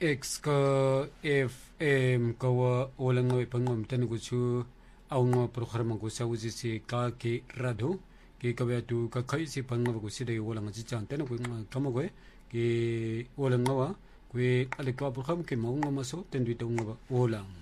X ka FM ka wa walang nga ipangam tani ko chu aw nga programa ko sa usi si ka ke rado ke ka ba tu ka kai si pangam ko si dai walang ji chan tani ko kama ko ke walang nga wa ko ale ka program ke mo nga maso ten du tong nga walang